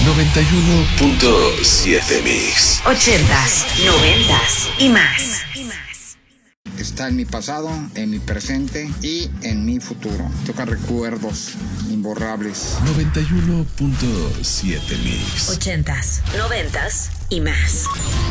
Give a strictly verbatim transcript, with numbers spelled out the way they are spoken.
noventa y uno punto siete Mix. Ochentas, noventas y más. Está en mi pasado, en mi presente y en mi futuro. Toca recuerdos imborrables. noventa y uno punto siete Mix. Ochentas, noventas y más.